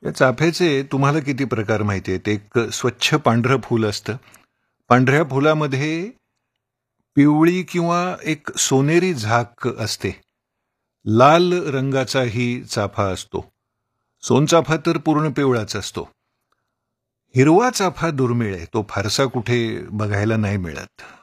या चाफ्याचे तुम्हाला किती प्रकार माहिती आहेत? एक स्वच्छ पांढरं फूल असतं. पांढऱ्या फुलामध्ये पिवळी किंवा एक सोनेरी झाक असते. लाल रंगाचाही चाफा असतो. सोनचाफा तर पूर्ण पिवळाच असतो. हिरवा चाफा दुर्मिळ आहे. तो फारसा कुठे बघायला नाही मिळत.